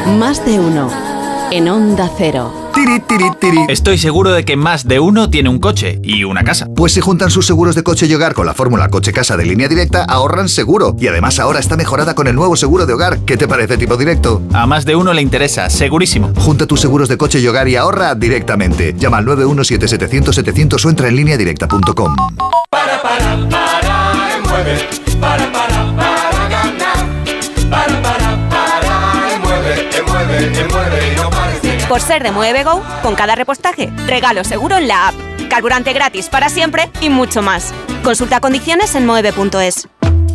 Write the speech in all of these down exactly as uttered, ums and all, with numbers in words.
Más de uno. En Onda Cero. Tiri, tiri, tiri. Estoy seguro de que más de uno tiene un coche y una casa. Pues si juntan sus seguros de coche y hogar con la fórmula coche-casa de Línea Directa, ahorran seguro. Y además ahora está mejorada con el nuevo seguro de hogar. ¿Qué te parece, Tipo Directo? A más de uno le interesa, segurísimo. Junta tus seguros de coche y hogar y ahorra directamente. Llama al nueve uno siete setecientos setecientos o entra en línea directa punto com. Para, para, para, mueve. Para, para, para ganar. Para, para, para, mueve, mueve, mueve y no pares. Por ser de Mueve Go, con cada repostaje, regalo seguro en la app, carburante gratis para siempre y mucho más. Consulta condiciones en mueve punto es.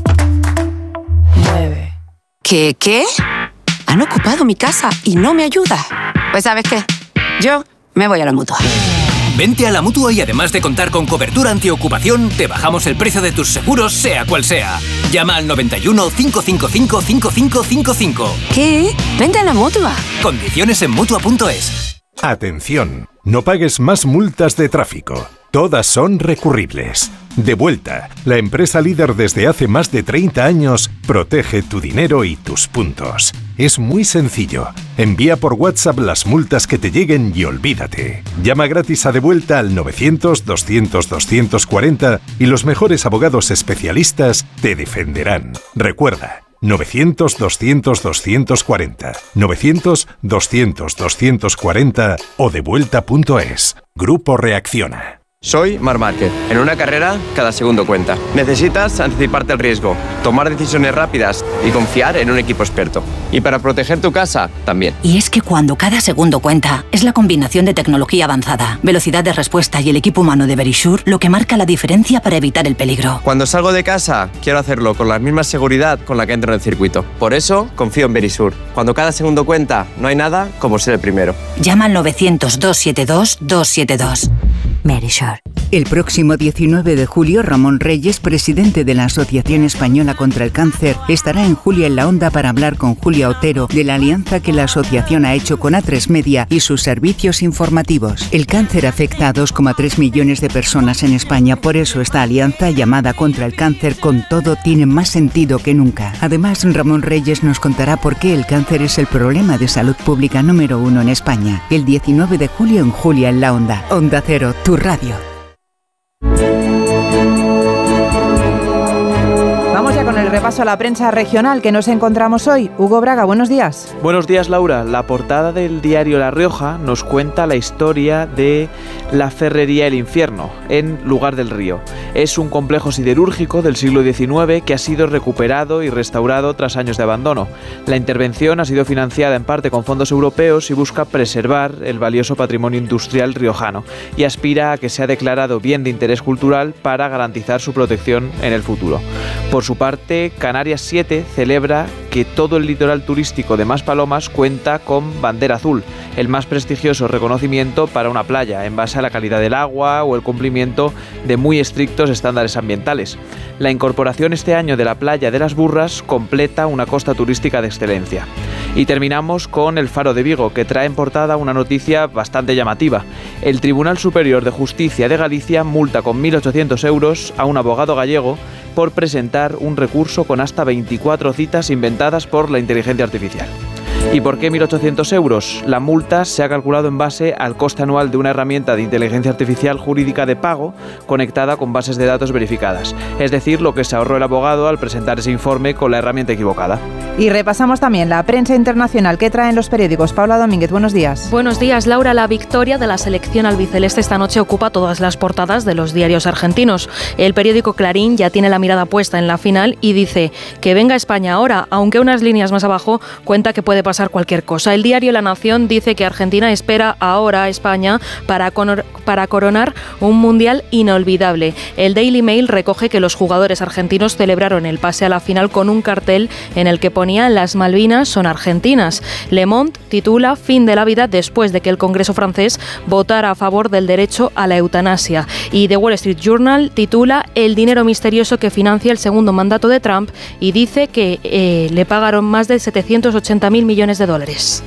Mueve. ¿Qué, qué? Han ocupado mi casa y no me ayuda. Pues ¿sabes qué? Yo me voy a la Mutua. Vente a la Mutua y además de contar con cobertura antiocupación, te bajamos el precio de tus seguros, sea cual sea. Llama al noventa y uno, cinco cinco cinco, cinco cinco cinco cinco. ¿Qué? Vente a la Mutua. Condiciones en mutua punto es. Atención, no pagues más multas de tráfico. Todas son recurribles. Devuelta, la empresa líder desde hace más de treinta años, protege tu dinero y tus puntos. Es muy sencillo. Envía por WhatsApp las multas que te lleguen y olvídate. Llama gratis a Devuelta al novecientos, doscientos, doscientos cuarenta y los mejores abogados especialistas te defenderán. Recuerda, novecientos, doscientos, doscientos cuarenta, novecientos, doscientos, doscientos cuarenta o devuelta punto es. Grupo Reacciona. Soy Marc Márquez. En una carrera, cada segundo cuenta. Necesitas anticiparte al riesgo, tomar decisiones rápidas y confiar en un equipo experto. Y para proteger tu casa, también. Y es que cuando cada segundo cuenta, es la combinación de tecnología avanzada, velocidad de respuesta y el equipo humano de Verisure lo que marca la diferencia para evitar el peligro. Cuando salgo de casa, quiero hacerlo con la misma seguridad con la que entro en el circuito. Por eso, confío en Verisure. Cuando cada segundo cuenta, no hay nada como ser el primero. Llama al novecientos, doscientos setenta y dos, doscientos setenta y dos. Verisure. El próximo diecinueve de julio, Ramón Reyes, presidente de la Asociación Española contra el Cáncer, estará en Julia en la Onda para hablar con Julia Otero de la alianza que la asociación ha hecho con A tres Media y sus servicios informativos. El cáncer afecta a dos coma tres millones de personas en España, por eso esta alianza llamada Contra el Cáncer con Todo tiene más sentido que nunca. Además, Ramón Reyes nos contará por qué el cáncer es el problema de salud pública número uno en España. El diecinueve de julio en Julia en la Onda. Onda Cero, tu radio. Vamos ya con el repaso a la prensa regional que nos encontramos hoy. Hugo Braga, buenos días. Buenos días, Laura. La portada del diario La Rioja nos cuenta la historia de la ferrería El Infierno, en Lugar del Río. Es un complejo siderúrgico del siglo diecinueve que ha sido recuperado y restaurado tras años de abandono. La intervención ha sido financiada en parte con fondos europeos y busca preservar el valioso patrimonio industrial riojano y aspira a que sea declarado bien de interés cultural para garantizar su protección en el futuro. Por su parte, Canarias siete celebra que todo el litoral turístico de Maspalomas cuenta con bandera azul, el más prestigioso reconocimiento para una playa, en base a la calidad del agua o el cumplimiento de muy estrictos estándares ambientales. La incorporación este año de la playa de las Burras completa una costa turística de excelencia. Y terminamos con el Faro de Vigo, que trae en portada una noticia bastante llamativa. El Tribunal Superior de Justicia de Galicia multa con mil ochocientos euros a un abogado gallego por presentar un recurso con hasta veinticuatro citas inventadas por la inteligencia artificial. ¿Y por qué mil ochocientos euros? La multa se ha calculado en base al coste anual de una herramienta de inteligencia artificial jurídica de pago conectada con bases de datos verificadas, es decir, lo que se ahorró el abogado al presentar ese informe con la herramienta equivocada. Y repasamos también la prensa internacional que traen los periódicos. Paula Domínguez, buenos días. Buenos días, Laura. La victoria de la selección albiceleste esta noche ocupa todas las portadas de los diarios argentinos. El periódico Clarín ya tiene la mirada puesta en la final y dice que venga España ahora, aunque unas líneas más abajo cuenta que puede pasar cualquier cosa. El diario La Nación dice que Argentina espera ahora a España para, conor- para coronar un mundial inolvidable. El Daily Mail recoge que los jugadores argentinos celebraron el pase a la final con un cartel en el que ponía "Las Malvinas son argentinas". Le Monde titula "Fin de la vida" después de que el Congreso francés votara a favor del derecho a la eutanasia. Y The Wall Street Journal titula "El dinero misterioso que financia el segundo mandato de Trump" y dice que eh, le pagaron más de setecientos ochenta mil millones de dólares.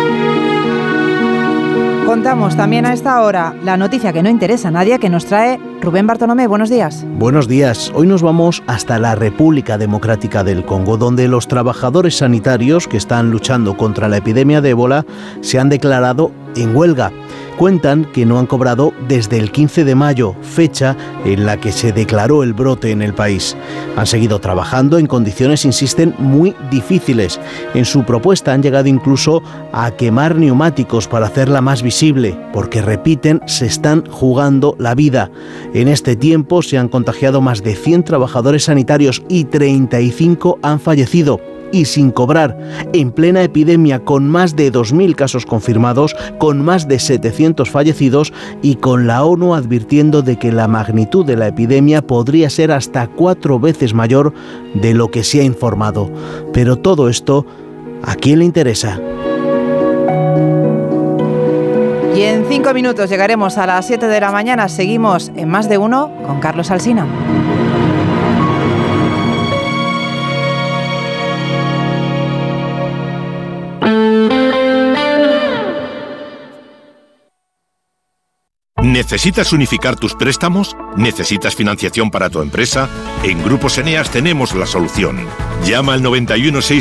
Contamos también a esta hora la noticia que no interesa a nadie que nos trae Rubén Bartolomé, buenos días. Buenos días. Hoy nos vamos hasta la República Democrática del Congo, donde los trabajadores sanitarios que están luchando contra la epidemia de ébola se han declarado en huelga. Cuentan que no han cobrado desde el quince de mayo, fecha en la que se declaró el brote en el país. Han seguido trabajando en condiciones, insisten, muy difíciles. En su propuesta han llegado incluso a quemar neumáticos para hacerla más visible, porque, repiten, se están jugando la vida. En este tiempo se han contagiado más de cien trabajadores sanitarios y treinta y cinco han fallecido. Y sin cobrar, en plena epidemia, con más de dos mil casos confirmados, con más de setecientos fallecidos y con la ONU advirtiendo de que la magnitud de la epidemia podría ser hasta cuatro veces mayor de lo que se ha informado. Pero todo esto, ¿a quién le interesa? Y en cinco minutos llegaremos a las siete de la mañana. Seguimos en Más de Uno con Carlos Alsina. ¿Necesitas unificar tus préstamos? ¿Necesitas financiación para tu empresa? En Grupos Eneas tenemos la solución. Llama al noventa y uno, seiscientos